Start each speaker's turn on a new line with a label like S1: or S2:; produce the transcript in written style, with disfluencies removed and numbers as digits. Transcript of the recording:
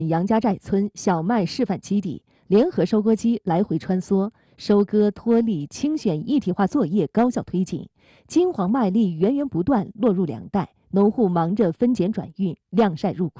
S1: 杨家寨村小麦示范基地，联合收割机来回穿梭，收割、脱粒、清选一体化作业高效推进，金黄麦粒源源不断落入粮袋，农户忙着分拣转运，晾晒入库。